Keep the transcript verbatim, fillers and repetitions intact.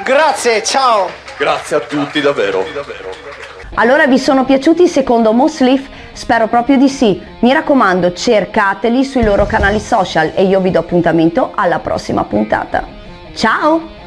Grazie, ciao. Grazie a tutti, davvero. Allora, vi sono piaciuti secondo Mousse Leaf? Spero proprio di sì. Mi raccomando, cercateli sui loro canali social e io vi do appuntamento alla prossima puntata. Ciao!